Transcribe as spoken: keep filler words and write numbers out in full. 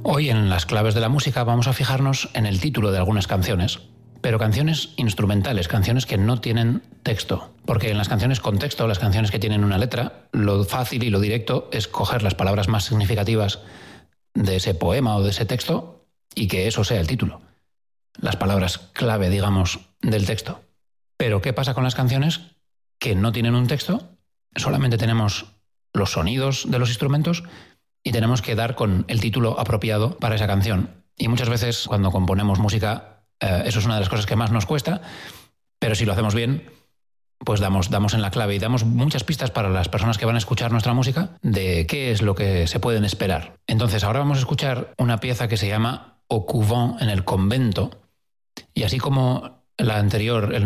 Hoy en las claves de la música vamos a fijarnos en el título de algunas canciones, pero canciones instrumentales, canciones que no tienen texto. Porque en las canciones con texto, las canciones que tienen una letra, lo fácil y lo directo es coger las palabras más significativas de ese poema o de ese texto y que eso sea el título. Las palabras clave, digamos, del texto. Pero ¿qué pasa con las canciones que no tienen un texto? Solamente tenemos los sonidos de los instrumentos y tenemos que dar con el título apropiado para esa canción. Y muchas veces cuando componemos música, eh, eso es una de las cosas que más nos cuesta, pero si lo hacemos bien, pues damos, damos en la clave y damos muchas pistas para las personas que van a escuchar nuestra música de qué es lo que se pueden esperar. Entonces ahora vamos a escuchar una pieza que se llama Au couvent, en el convento, y así como la anterior, el